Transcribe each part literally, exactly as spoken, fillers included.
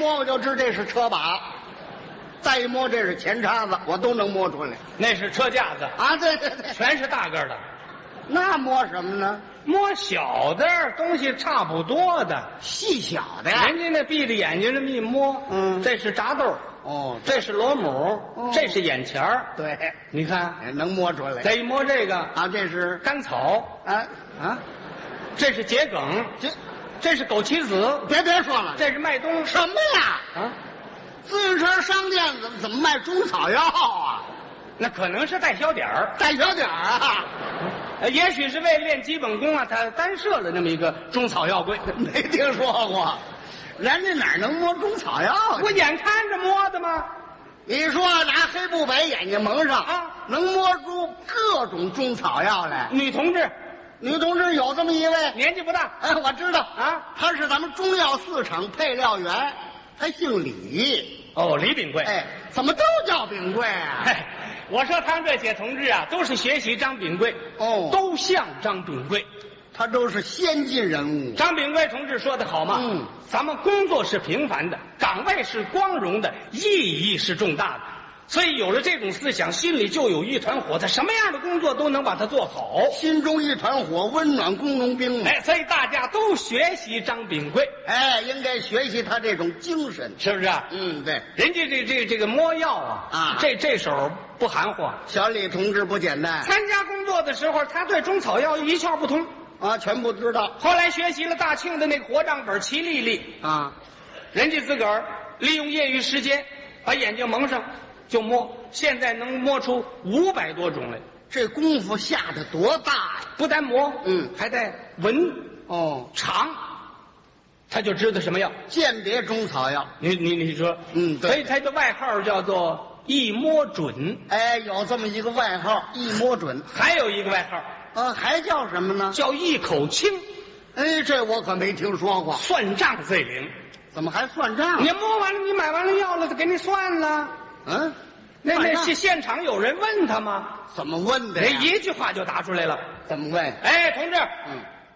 摸我就知这是车把，再一摸这是前叉子，我都能摸出来。 那是车架子啊，对对对， 全是大个的。 那摸什么呢？ 摸小的东西差不多的， 细小的呀。 人家那闭着眼睛这么一摸， 嗯， 这是炸豆， 哦， 这是螺母， 哦、 这是眼前儿。 对， 你看能摸出来。 再一摸这个啊，这是甘草啊啊， 这是桔梗， 这这是枸杞子。 别别说了， 这是麦冬。 什么呀？ 啊， 自行车商店怎么怎么卖中草药啊？ 那可能是带小点儿， 带小点儿啊。 呃，也许是为了练基本功啊，他单设了那么一个中草药柜。 没听说过，人家哪能摸中草药？ 我眼看着摸的吗？ 你说拿黑布把眼睛蒙上啊， 能摸出各种中草药来。 女同志， 女同志有这么一位， 年纪不大。 哎，我知道啊， 她是咱们中药四厂配料员，她姓李。 哦，李秉贵。 哎，怎么都叫秉贵啊？ 哎，我说他们这些同志啊，都是学习张秉贵， 哦， 都像张秉贵， 他都是先进人物。 张秉贵同志说的好嘛， 嗯， 咱们工作是平凡的，岗位是光荣的，意义是重大的。所以有了这种思想，心里就有一团火，他什么样的工作都能把它做好。 心中一团火，温暖工农兵。 哎，所以大家都学习张秉贵， 哎，应该学习他这种精神， 是不是啊？ 嗯，对。 人家这这这个摸药啊， 啊， 这这手不含糊。 小李同志不简单。 参加工作的时候，他对中草药一窍不通啊，全不知道。 后来学习了大庆的那个活账本齐丽丽啊， 人家自个儿利用业余时间把眼睛蒙上就摸，现在能摸出五百多种来。 这功夫下得多大呀！ 不但摸， 嗯， 还得闻哦尝，他就知道什么药， 鉴别中草药。 你你你说， 嗯，对。 所以他的外号叫做一摸准。 哎，有这么一个外号，一摸准。 还有一个外号， 呃，还叫什么呢？ 叫一口清。 哎，这我可没听说过。 算账最灵。 怎么还算账？ 你摸完了，你买完了药了，他给你算了。 嗯， 那那是现场有人问他吗？ 怎么问的呀？ 一句话就答出来了。 怎么问？ 哎，同志， 嗯，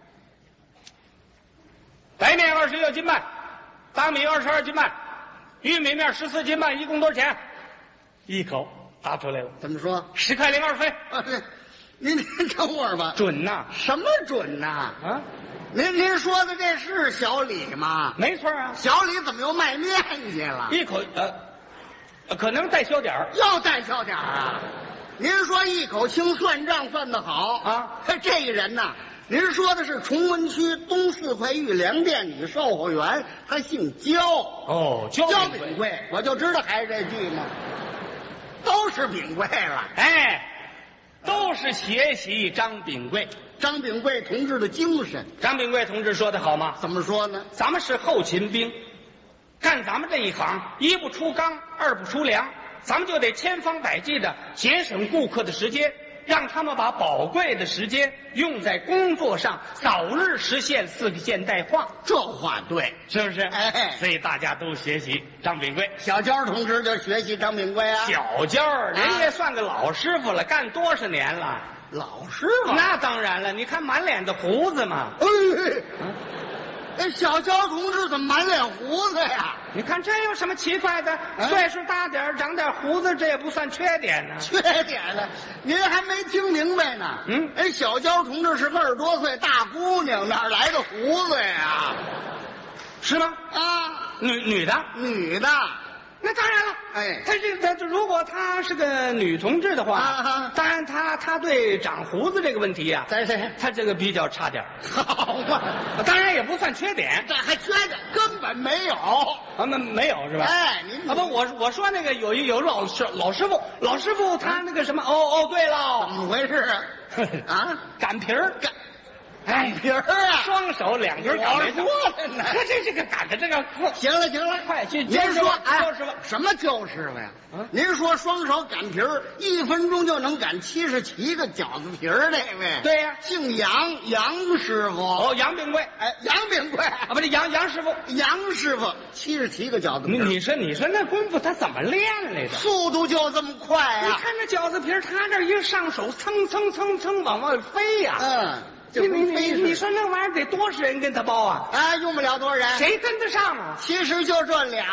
白面二十六斤半，大米二十二斤半，玉米面十四斤半，一共多少钱？一口答出来了。 怎么说？ 十块零二分。 啊，对，您您等会儿吧。 准呐？ 什么准呐？ 啊， 您您说的这是小李吗？ 没错啊。 小李怎么又卖面去了？ 一口呃，可能带小点儿。 要带小点儿啊？您说一口清算账算得好啊？ 这个人呐，您说的是崇文区东四块玉良店女售货员，他姓焦。 哦，焦焦秉贵，我就知道还是这句嘛，都是秉贵了。 哎，都是学习张秉贵。 张秉贵同志的精神。 张秉贵同志说的好吗？ 怎么说呢？ 咱们是后勤兵，干咱们这一行，一不出钢，二不出粮，咱们就得千方百计的节省顾客的时间，让他们把宝贵的时间用在工作上，早日实现四个现代化。 这话对， 是不是？ 哎， 所以大家都学习张秉贵。 小焦同志就学习张秉贵啊。 小焦人也算个老师傅了，干多少年了？ 老师傅？那当然了，你看满脸的胡子嘛。 哎，那小焦同志怎么满脸胡子呀？ 你看这有什么奇怪的？ 哎、 岁数大点长点胡子，这也不算缺点呢。 缺点了，您还没听明白呢。 嗯， 哎，小焦同志是二十多岁大姑娘，哪来的胡子呀？ 是吗？ 啊， 女女的， 女的。 那当然了， 哎， 他这他如果她是个女同志的话， 啊、 当然她她对长胡子这个问题呀、啊， 在谁？ 她这个比较差点。 好嘛， 当然也不算缺点， 这还缺点根本没有啊，没没有是吧？ 哎，您啊不，我我说那个有一有老师老师傅，老师傅他那个什么，哦哦，对了， 怎么回事啊？啊， 擀皮儿擀。擀皮儿啊， 双手两根擀皮说的呢。 这这这个擀的这个， 行了行了， 快去。 您说哎， 焦师傅什么焦师傅呀？ 啊， 您说双手擀皮儿，一分钟就能擀七十七个饺子皮儿，这位？ 对呀， 姓杨，杨师傅。 哦，杨秉贵， 哎，杨秉贵啊， 不是杨杨师傅， 杨师傅七十七个饺子皮。 你你说你说那功夫他怎么练来的？ 速度就这么快啊！ 你看那饺子皮儿，他这一上手，蹭蹭蹭蹭往外飞呀。 嗯。 你你你你说那玩意儿得多少人跟他包啊？ 啊，用不了多少人， 谁跟得上啊？ 其实就这俩